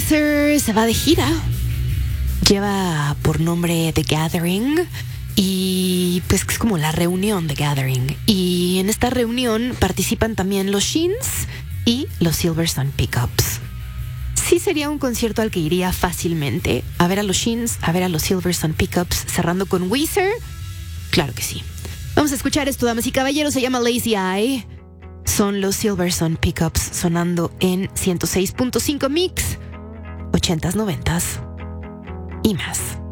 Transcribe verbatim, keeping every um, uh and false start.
Weezer se va de gira. Lleva por nombre The Gathering y pues es como la reunión de Gathering. Y en esta reunión participan también los Sheens y los Silverstone Pickups. Sí sería un concierto al que iría fácilmente. A ver a los Sheens, a ver a los Silverstone Pickups, cerrando con Weezer. Claro que sí. Vamos a escuchar esto, damas y caballeros. Se llama Lazy Eye. Son los Silverstone Pickups sonando en ciento seis punto cinco Mix, ochentas, noventas y más.